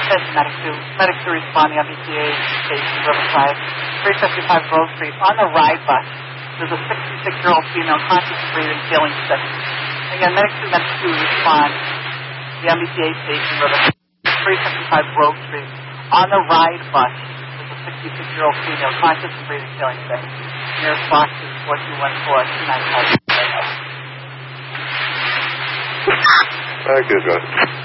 Says Medic 2 responding on BTA station, Riverside, 355 Grove Street. On the ride bus, there's a 66-year-old female conscious and breathing, feeling sick. Again, Medic 2 respond. The MBTA station, Riverside, 355 Grove Street. On the ride bus, there's a 66-year-old female conscious and breathing, feeling sick. Nearest box is 4214-295. Very good.